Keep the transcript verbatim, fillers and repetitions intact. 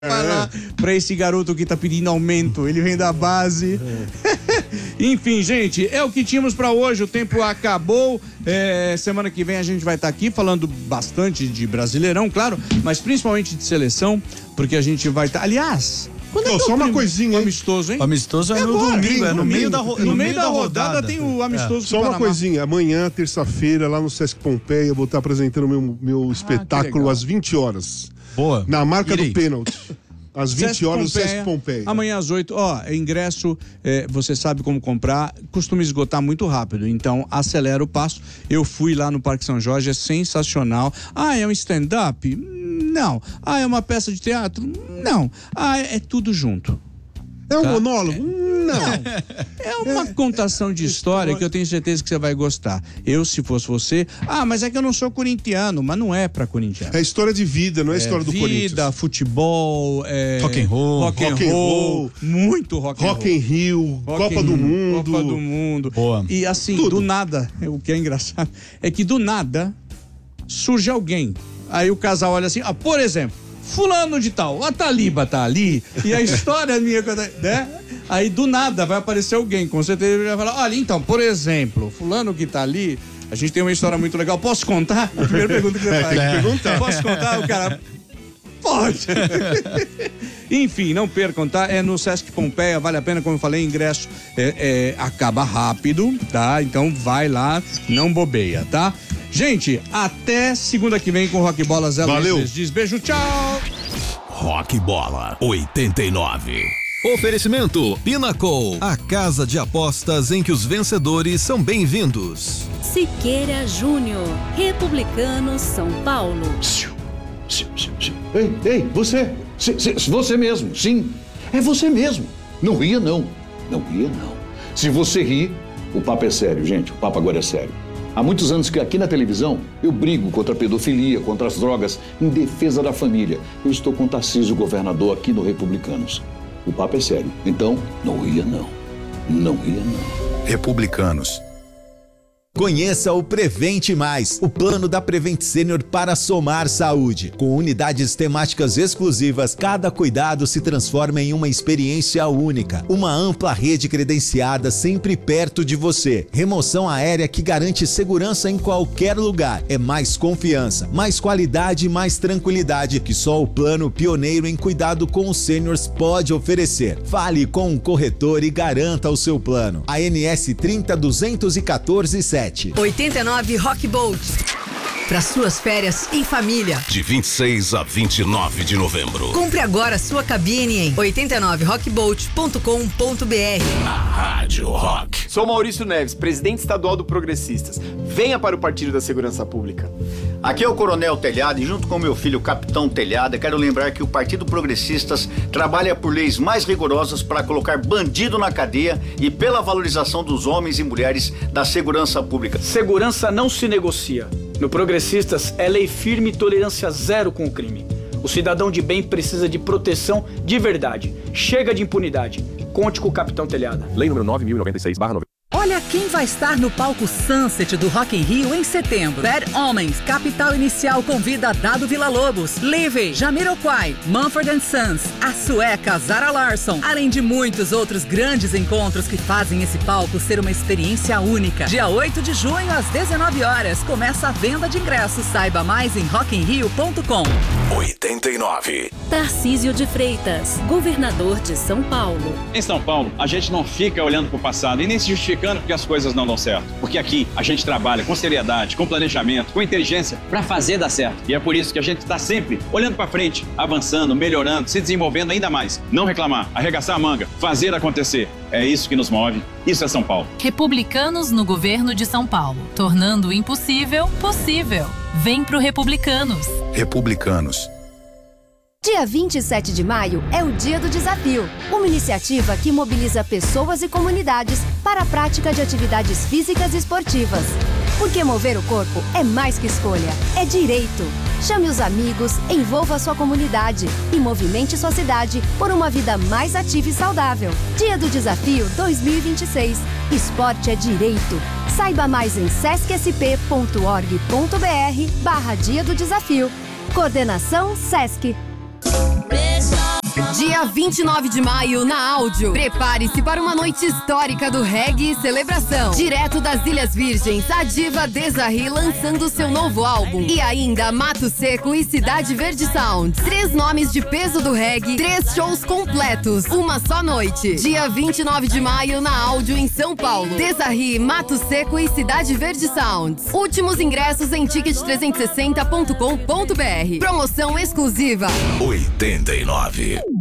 falar pra esse garoto que tá pedindo aumento. Ele vem da base. Enfim, gente, é o que tínhamos pra hoje. O tempo acabou. É, semana que vem a gente vai estar tá aqui falando bastante de Brasileirão, claro, mas principalmente de seleção, porque a gente vai estar. Tá... Aliás. Quando é Pô, só uma prim... coisinha, hein? Amistoso, hein? O amistoso é, é no agora, domingo, é no, no meio da rodada. No meio da rodada tem o amistoso. É. Só uma coisinha, amanhã, terça-feira, lá no Sesc Pompeia, eu vou estar apresentando meu, meu ah, espetáculo às vinte horas. Boa. Na marca Irei. do pênalti. Às vinte horas, no Sesc Pompeia. Amanhã às oito, ó, ingresso, é, você sabe como comprar, costuma esgotar muito rápido, então acelera o passo. Eu fui lá no Parque São Jorge, é sensacional. Ah, é um stand-up? Não. Ah, é uma peça de teatro? Não. Ah, é, é tudo junto. É um tá? monólogo? É... Não. É uma é, contação de história que eu tenho certeza que você vai gostar. Eu, se fosse você... Ah, mas é que eu não sou corintiano. Mas não é pra corintiano. É história de vida, não é, é história do vida, Corinthians. Vida, futebol... É, rock and roll. Rock and, rock and roll, roll. Muito rock and roll. Rock in Rio, rock Copa in, do Mundo. Copa do Mundo. Boa. E assim, Tudo. do nada, o que é engraçado, é que do nada surge alguém. Aí o casal olha assim, ah, por exemplo, fulano de tal, a Taliba tá ali, e a história minha, né? Aí do nada vai aparecer alguém, com certeza ele vai falar, olha, então, por exemplo, fulano que tá ali, a gente tem uma história muito legal, posso contar? A primeira pergunta que você é, faz. Tem que perguntar. Posso contar? O cara, pode. Enfim, não percam, tá? É no Sesc Pompeia, vale a pena, como eu falei, ingresso é, é, acaba rápido, tá? Então vai lá, não bobeia, tá? Gente, até segunda que vem com o Rock Bola Zé Valeu. Luiz diz beijo, tchau. Rock Bola oitenta e nove. Oferecimento Pinnacle, a casa de apostas em que os vencedores são bem-vindos. Siqueira Júnior, Republicanos São Paulo. Ei, ei, você, se, se, você mesmo, sim, é você mesmo. Não ria não, não ria não. Se você rir, o papo é sério, gente, o papo agora é sério. Há muitos anos que aqui na televisão eu brigo contra a pedofilia, contra as drogas, em defesa da família. Eu estou com o Tarcísio, governador, aqui no Republicanos. O papo é sério. Então, não ria não. Não ria não. Republicanos. Conheça o Prevente Mais, o plano da Prevent Senior para somar saúde. Com unidades temáticas exclusivas, cada cuidado se transforma em uma experiência única. Uma ampla rede credenciada sempre perto de você. Remoção aérea que garante segurança em qualquer lugar. É mais confiança, mais qualidade e mais tranquilidade que só o plano pioneiro em cuidado com os seniors pode oferecer. Fale com um corretor e garanta o seu plano. A N S trinta duzentos e quatorze sete. oitenta e nove Rock Bolt. Para suas férias em família. De vinte e seis a vinte e nove de novembro. Compre agora sua cabine em oitenta e nove rock bolt ponto com ponto b r. Na Rádio Rock. Sou Maurício Neves, presidente estadual do Progressistas. Venha para o Partido da Segurança Pública. Aqui é o Coronel Telhado e junto com meu filho, Capitão Telhado, quero lembrar que o Partido Progressistas trabalha por leis mais rigorosas para colocar bandido na cadeia e pela valorização dos homens e mulheres da segurança pública. Segurança não se negocia. No Progressistas é lei firme e tolerância zero com o crime. O cidadão de bem precisa de proteção de verdade. Chega de impunidade. Conte com o Capitão Telhado. Lei número nove mil e noventa e seis barra noventa. Olha quem vai estar no palco Sunset do Rock in Rio em setembro. Bad Homens, Capital Inicial convida Dado Villa-Lobos, Livy, Jamiroquai, Mumford and Sons, a sueca Zara Larsson, além de muitos outros grandes encontros que fazem esse palco ser uma experiência única. Dia oito de junho, às dezenove horas, começa a venda de ingressos. Saiba mais em rock in rio ponto com. oitenta e nove. Tarcísio de Freitas, governador de São Paulo. Em São Paulo, a gente não fica olhando para o passado e nem se justificando porque as coisas não dão certo. Porque aqui a gente trabalha com seriedade, com planejamento, com inteligência para fazer dar certo. E é por isso que a gente está sempre olhando para frente, avançando, melhorando, se desenvolvendo ainda mais. Não reclamar, arregaçar a manga, fazer acontecer. É isso que nos move. Isso é São Paulo. Republicanos no governo de São Paulo, tornando o impossível possível. Vem pro Republicanos. Republicanos. Dia vinte e sete de maio é o Dia do Desafio, uma iniciativa que mobiliza pessoas e comunidades para a prática de atividades físicas e esportivas. Porque mover o corpo é mais que escolha, é direito. Chame os amigos, envolva a sua comunidade e movimente sua cidade por uma vida mais ativa e saudável. Dia do Desafio dois mil e vinte e seis. Esporte é direito. Saiba mais em sesc s p ponto org ponto b r barra Dia do Desafio. Coordenação Sesc. Pessoal. Dia vinte e nove de maio, na Áudio. Prepare-se para uma noite histórica do reggae e celebração. Direto das Ilhas Virgens, a diva Desarri lançando seu novo álbum. E ainda Mato Seco e Cidade Verde Sound. Três nomes de peso do reggae, três shows completos, uma só noite. Dia vinte e nove de maio, na Áudio, em São Paulo. Desarri, Mato Seco e Cidade Verde Sound. Últimos ingressos em ticket trezentos e sessenta ponto com ponto br. Promoção exclusiva oitenta e nove.